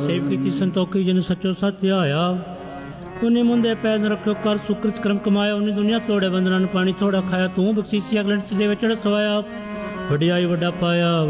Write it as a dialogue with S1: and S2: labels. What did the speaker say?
S1: Save की संतोखी जिन सचो सच ध्याया उन्हें मुंदे पैर न रखो कर सुकृत क्रम कमाया उन्हें दुनिया तोड़े बंधना पानी थोड़ा खाया तू बख्शीसी अगले दे चढ़ सवाया वडियाई वड्डा पाया।